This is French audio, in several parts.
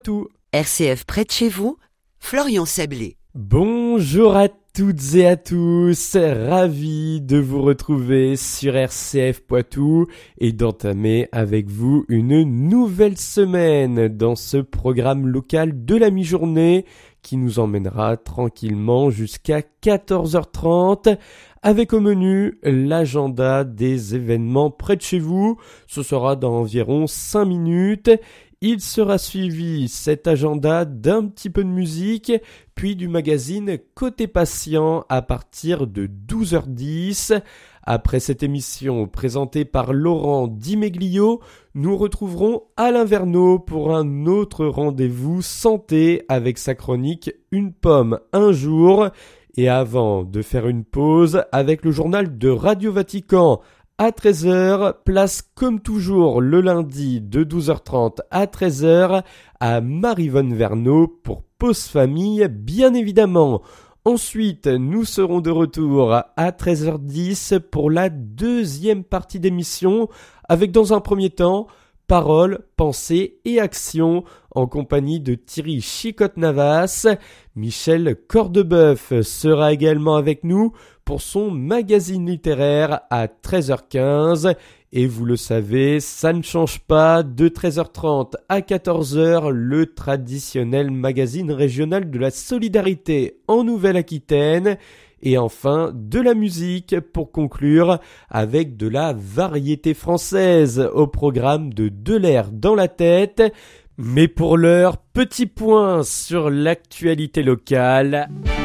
Tout. RCF près de chez vous, Florian Sablé. Bonjour à toutes et à tous, ravi de vous retrouver sur RCF Poitou et d'entamer avec vous une nouvelle semaine dans ce programme local de la mi-journée qui nous emmènera tranquillement jusqu'à 14h30 avec au menu l'agenda des événements près de chez vous. Ce sera dans environ 5 minutes. Il sera suivi, cet agenda, d'un petit peu de musique, puis du magazine Côté Patient à partir de 12h10. Après cette émission présentée par Laurent Dimeglio, nous retrouverons Alain Verneau pour un autre rendez-vous santé avec sa chronique Une pomme un jour. Et avant de faire une pause avec le journal de Radio Vatican, à 13h, place comme toujours le lundi de 12h30 à 13h à Marie-Vonne Verneau pour Pause Famille, bien évidemment. Ensuite, nous serons de retour à 13h10 pour la deuxième partie d'émission avec dans un premier temps Paroles, pensées et actions en compagnie de Thierry Chicotte-Navas. Michel Cordebeuf sera également avec nous pour son magazine littéraire à 13h15. Et vous le savez, ça ne change pas, de 13h30 à 14h, le traditionnel magazine régional de la solidarité en Nouvelle-Aquitaine. Et enfin, de la musique pour conclure avec de la variété française au programme de l'air dans la tête. Mais pour l'heure, petit point sur l'actualité locale.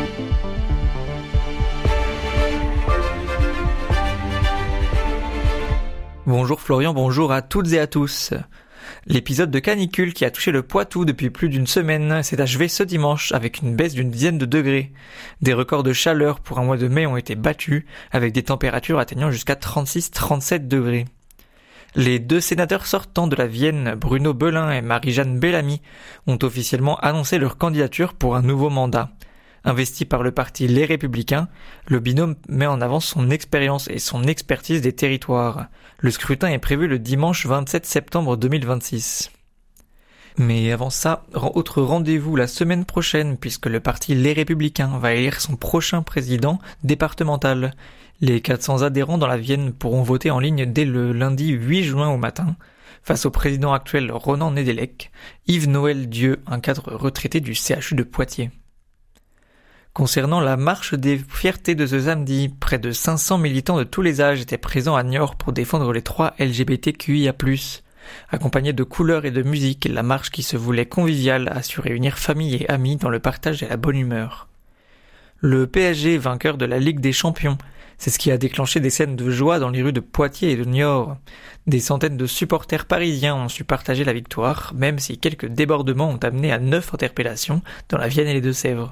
Bonjour Florian, bonjour à toutes et à tous. L'épisode de canicule qui a touché le Poitou depuis plus d'une semaine s'est achevé ce dimanche avec une baisse d'une dizaine de degrés. Des records de chaleur pour un mois de mai ont été battus avec des températures atteignant jusqu'à 36-37 degrés. Les deux sénateurs sortants de la Vienne, Bruno Belin et Marie-Jeanne Bellamy, ont officiellement annoncé leur candidature pour un nouveau mandat. Investi par le parti Les Républicains, le binôme met en avant son expérience et son expertise des territoires. Le scrutin est prévu le dimanche 27 septembre 2026. Mais avant ça, autre rendez-vous la semaine prochaine puisque le parti Les Républicains va élire son prochain président départemental. Les 400 adhérents dans la Vienne pourront voter en ligne dès le lundi 8 juin au matin, face au président actuel Ronan Nedelec, Yves-Noël Dieu, un cadre retraité du CHU de Poitiers. Concernant la marche des fiertés de ce samedi, près de 500 militants de tous les âges étaient présents à Niort pour défendre les droits LGBTQIA+. Accompagnée de couleurs et de musique, la marche qui se voulait conviviale a su réunir famille et amis dans le partage et la bonne humeur. Le PSG, vainqueur de la Ligue des Champions, c'est ce qui a déclenché des scènes de joie dans les rues de Poitiers et de Niort. Des centaines de supporters parisiens ont su partager la victoire, même si quelques débordements ont amené à 9 interpellations dans la Vienne et les Deux-Sèvres.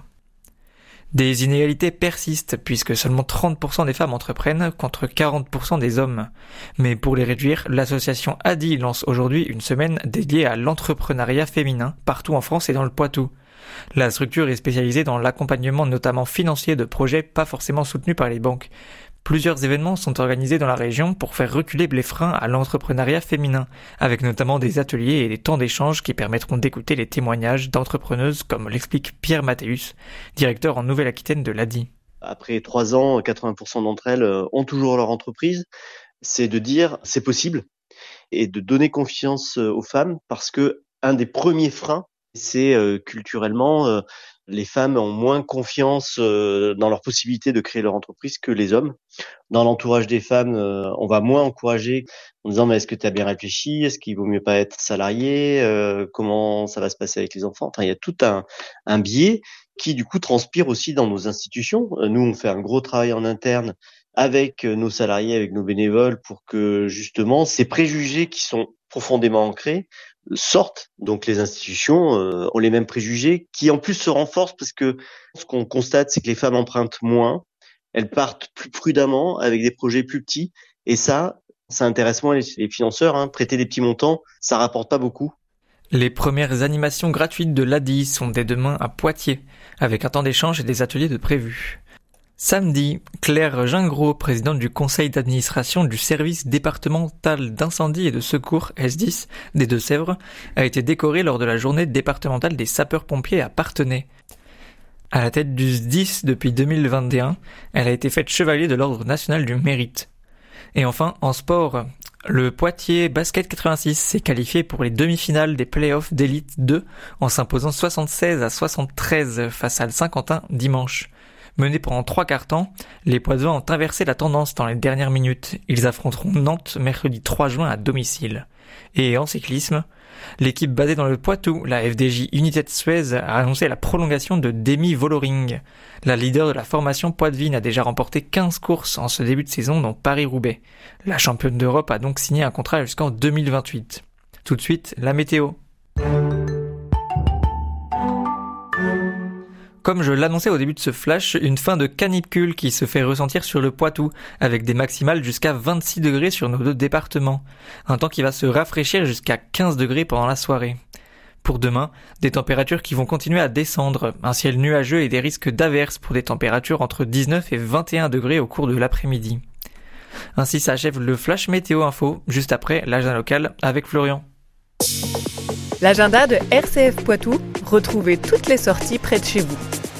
Des inégalités persistent puisque seulement 30% des femmes entreprennent contre 40% des hommes. Mais pour les réduire, l'association ADI lance aujourd'hui une semaine dédiée à l'entrepreneuriat féminin partout en France et dans le Poitou. La structure est spécialisée dans l'accompagnement notamment financier de projets pas forcément soutenus par les banques. Plusieurs événements sont organisés dans la région pour faire reculer les freins à l'entrepreneuriat féminin, avec notamment des ateliers et des temps d'échange qui permettront d'écouter les témoignages d'entrepreneuses comme l'explique Pierre Mathéus, directeur en Nouvelle-Aquitaine de l'ADI. Après 3 ans, 80% d'entre elles ont toujours leur entreprise. C'est de dire c'est possible et de donner confiance aux femmes parce que un des premiers freins, c'est culturellement les femmes ont moins confiance dans leur possibilité de créer leur entreprise que les hommes. Dans l'entourage des femmes, on va moins encourager en disant mais est-ce que tu as bien réfléchi ? Est-ce qu'il vaut mieux pas être salarié ? Comment ça va se passer avec les enfants ? Enfin, il y a tout un biais qui du coup transpire aussi dans nos institutions. Nous, on fait un gros travail en interne avec nos salariés, avec nos bénévoles pour que justement ces préjugés qui sont profondément ancrés sortent. Donc les institutions ont les mêmes préjugés qui en plus se renforcent parce que ce qu'on constate, c'est que les femmes empruntent moins, elles partent plus prudemment avec des projets plus petits et ça intéresse moins les financeurs. Prêter des petits montants, ça rapporte pas beaucoup. Les premières animations gratuites de l'ADI sont dès demain à Poitiers, avec un temps d'échange et des ateliers de prévus. Samedi, Claire Gingros, présidente du conseil d'administration du service départemental d'incendie et de secours S10 des Deux-Sèvres, a été décorée lors de la journée départementale des sapeurs-pompiers à Parthenay. À la tête du SDIS depuis 2021, elle a été faite chevalier de l'Ordre national du mérite. Et enfin, en sport, le Poitiers Basket 86 s'est qualifié pour les demi-finales des playoffs d'élite 2 en s'imposant 76-73 face à Saint-Quentin dimanche. Menés pendant 3 quarts temps, les Poitevins ont inversé la tendance dans les dernières minutes. Ils affronteront Nantes mercredi 3 juin à domicile. Et en cyclisme, l'équipe basée dans le Poitou, la FDJ United Suez, a annoncé la prolongation de Demi Vollering. La leader de la formation poitevine a déjà remporté 15 courses en ce début de saison dont Paris-Roubaix. La championne d'Europe a donc signé un contrat jusqu'en 2028. Tout de suite, la météo. Comme je l'annonçais au début de ce flash, une fin de canicule qui se fait ressentir sur le Poitou, avec des maximales jusqu'à 26 degrés sur nos 2 départements. Un temps qui va se rafraîchir jusqu'à 15 degrés pendant la soirée. Pour demain, des températures qui vont continuer à descendre, un ciel nuageux et des risques d'averses pour des températures entre 19 et 21 degrés au cours de l'après-midi. Ainsi s'achève le flash météo info, juste après l'agenda local avec Florian. L'agenda de RCF Poitou, retrouvez toutes les sorties près de chez vous.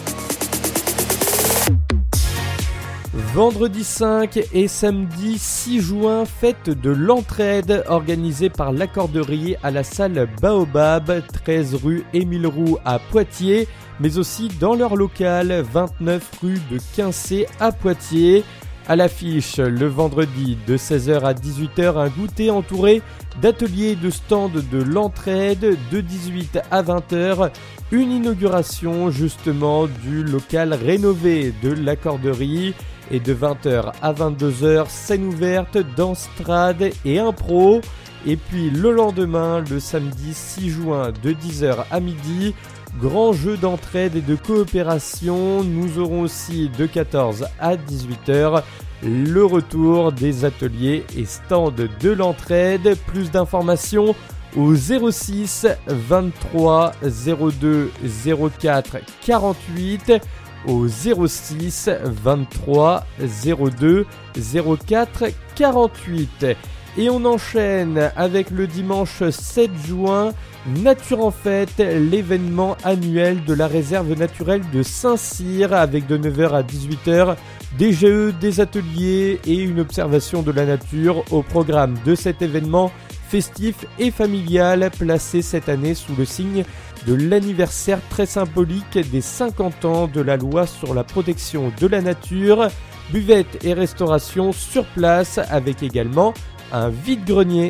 Vendredi 5 et samedi 6 juin, fête de l'entraide organisée par l'accorderie à la salle Baobab, 13 rue Émile Roux à Poitiers, mais aussi dans leur local, 29 rue de Quincé à Poitiers. À l'affiche, le vendredi de 16h à 18h, un goûter entouré d'ateliers et de stands de l'entraide. De 18 à 20h, une inauguration justement du local rénové de l'accorderie. Et de 20h à 22h, scène ouverte, danse trad et impro. Et puis le lendemain, le samedi 6 juin, de 10h à midi, grand jeu d'entraide et de coopération. Nous aurons aussi de 14 à 18h le retour des ateliers et stands de l'entraide. Plus d'informations au 06 23 02 04 48, au 06 23 02 04 48. Et on enchaîne avec le dimanche 7 juin, Nature en Fête, l'événement annuel de la réserve naturelle de Saint-Cyr, avec de 9h à 18h des jeux, des ateliers et une observation de la nature au programme de cet événement festif et familial, placé cette année sous le signe de l'anniversaire très symbolique des 50 ans de la loi sur la protection de la nature. Buvette et restauration sur place, avec également un vide-grenier.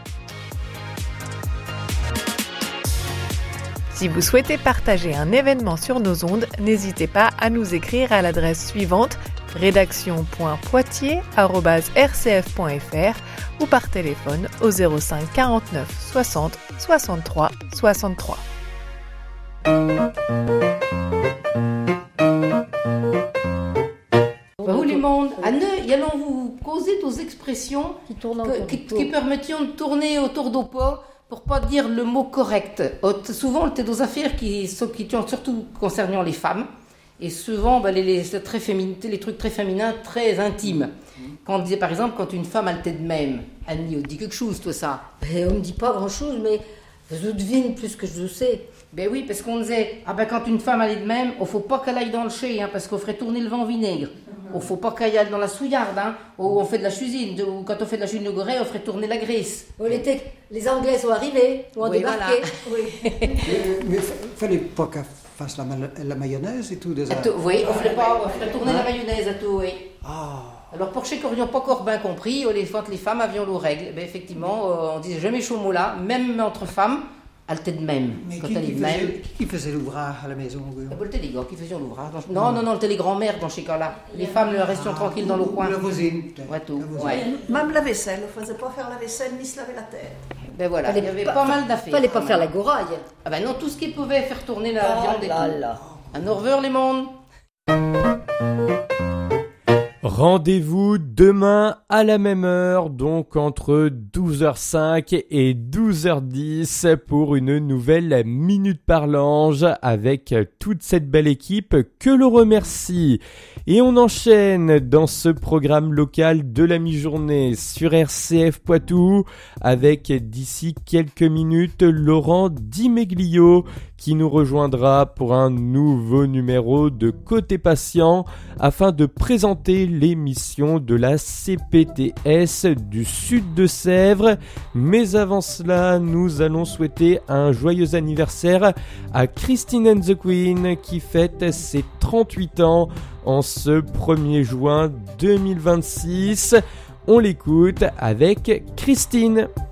Si vous souhaitez partager un événement sur nos ondes, n'hésitez pas à nous écrire à l'adresse suivante: rédaction.poitiers@rcf.fr ou par téléphone au 05 49 60 63 63. Vous les mondes, y allons vous causer aux expressions qui permettent de tourner autour du pot pour pas dire le mot correct. Souvent, c'est des affaires qui sont surtout concernant les femmes. Et souvent, les trucs très féminins, très intimes. Quand on disait, par exemple, quand une femme a le tête de même, Annie, on dit quelque chose, toi, ça. On me dit pas grand-chose, mais je devine plus que je sais. Ben oui, parce qu'on disait, quand une femme allait de même, il ne faut pas qu'elle aille dans le chai, parce qu'on ferait tourner le vent vinaigre. Il ne faut pas qu'elle aille dans la souillarde, où on fait de la cuisine. Ou quand on fait de la cuisine de Gorée, on ferait tourner la graisse. Les Anglais sont arrivés, ou ont débarqué. Voilà. Oui. Mais fallait pas qu'elle fasse la mayonnaise et tout déjà. Oui, on ferait tourner la mayonnaise à tout, oui. Alors pour ceux qui n'aurions pas encore bien compris, quand les femmes avions leurs règles, effectivement, on disait jamais chaud mot là, même entre femmes. Elle était de même. Mais quand qui faisait l'ouvrage à la maison? C'était les gars qui faisaient l'ouvrage. Non, c'était les grands-mères dans ces cas-là. Les femmes restions tranquilles dans le coin. La voisine. Ouais, tout. Ouais. Même la vaisselle, on ne faisait pas faire la vaisselle ni se laver la tête. Ben voilà, il y avait pas mal d'affaires. Fallait pas faire la gouraille. Non, tout ce qui pouvait faire tourner la viande et tout. À Norveur, les mondes. Rendez-vous demain à la même heure, donc entre 12h05 et 12h10 pour une nouvelle Minute par l'Ange avec toute cette belle équipe que l'on remercie. Et on enchaîne dans ce programme local de la mi-journée sur RCF Poitou avec d'ici quelques minutes Laurent Di Meglio qui nous rejoindra pour un nouveau numéro de Côté Patient afin de présenter l'émission de la CPTS du Sud de Sèvres. Mais avant cela, nous allons souhaiter un joyeux anniversaire à Christine and the Queen qui fête ses 38 ans en ce 1er juin 2026. On l'écoute avec Christine.